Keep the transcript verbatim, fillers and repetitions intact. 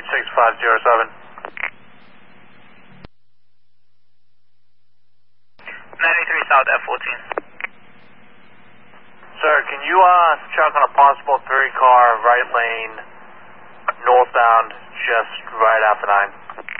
eight six five zero seven. ninety-three South F fourteen. Sir, can you uh, check on a possible three car right lane northbound just right after nine?